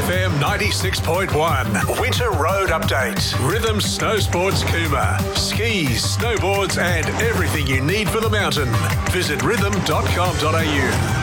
XLFM 96.1. Winter Road Update. Rhythm Snow Sports Cooma. Skis, snowboards and everything you need for the mountain. Visit rhythm.com.au.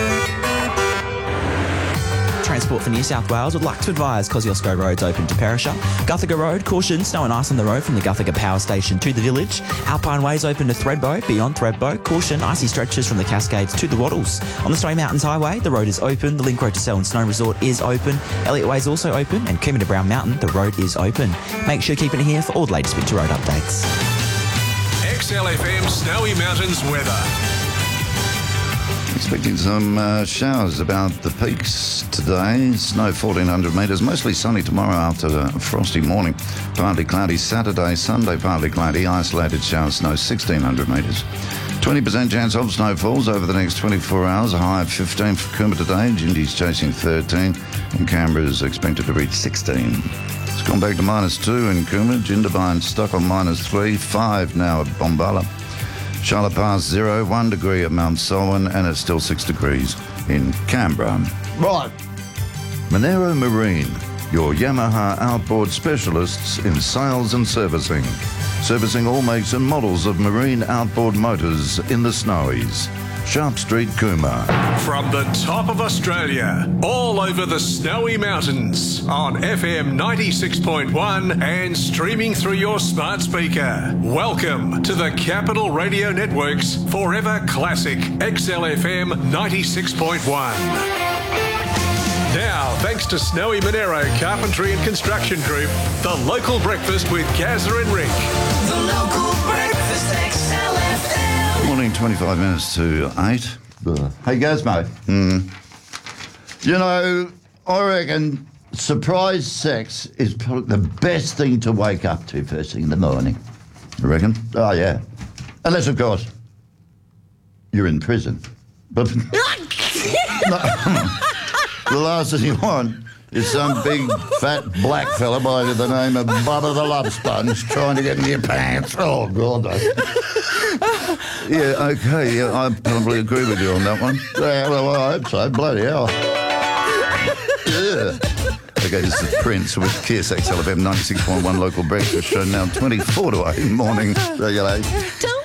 Transport for New South Wales would like to advise Kosciuszko Road's open to Perisher. Guthaga Road, caution, snow and ice on the road from the Guthaga Power Station to the village. Alpine Way's open to Thredbo, beyond Thredbo. Caution, icy stretches from the Cascades to the Wattles. On the Snowy Mountains Highway, the road is open. The Link Road to Selwyn Snow Resort is open. Elliott Way's also open. And Cooma to Brown Mountain, the road is open. Make sure you keep it here for all the latest winter road updates. XLFM Snowy Mountains weather. Expecting some showers about the peaks today. Snow 1,400 metres. Mostly sunny tomorrow after a frosty morning. Partly cloudy Saturday, Sunday partly cloudy. Isolated showers, snow 1,600 metres. 20% chance of snowfalls over the next 24 hours. A high of 15 for Cooma today. Jindy's chasing 13. And Canberra's expected to reach 16. It's gone back to -2 in Cooma. Jindabyne stuck on -3. 5 now at Bombala. Charlotte Pass 0, 1 degree at Mount Selwyn, and it's still 6 degrees in Canberra. Right. Monero Marine, your Yamaha outboard specialists in sales and servicing. Servicing all makes and models of marine outboard motors in the Snowies. Sharp Street, Cooma. From the top of Australia, all over the Snowy Mountains, on FM 96.1 and streaming through your smart speaker. Welcome to the Capital Radio Network's Forever Classic XLFM 96.1. Now, thanks to Snowy Monero Carpentry and Construction Group, the local breakfast with Gazza and Rick. The local breakfast XLFM. Morning, 25 minutes to 8. Hey, Gazmo. You know, I reckon surprise sex is probably the best thing to wake up to first thing in the morning. You reckon? Oh, yeah. Unless, of course, you're in prison. But the last thing you want is some big, fat, black fella by the name of Bubba the Love Sponge trying to get into your pants. Oh, God. Yeah, OK, yeah, I probably agree with you on that one. Yeah, well, I hope so. Bloody hell. Yeah. OK, this is Prince with Kiss XLFM 96.1 local breakfast show now 24 to 8 morning. Regulate.